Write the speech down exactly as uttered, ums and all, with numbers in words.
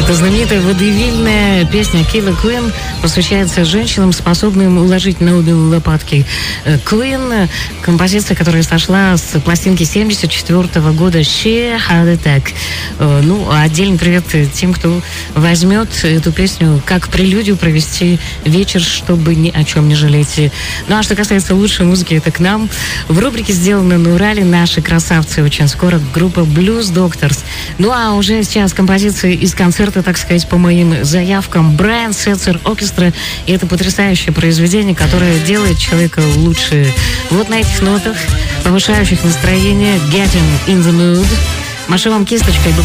Это знаменитая водевильная песня Killer Queen посвящается женщинам, способным уложить на обе лопатки. Queen — композиция, которая сошла с пластинки семьдесят четвёртого года She Had Attack. Ну, отдельный привет тем, кто возьмет эту песню как прелюдию провести вечер, чтобы ни о чем не жалеть. Ну, а что касается лучшей музыки, это к нам. В рубрике «Сделано на Урале» наши красавцы. Очень скоро группа Blues Doctors. Ну, а уже сейчас композиции из концерта, так сказать, по моим заявкам. Брайан Сетцер Оркестра. И это потрясающее произведение, которое делает человека лучше. Вот на этих нотах, повышающих настроение, Getting in the Mood. Машу вам кисточкой.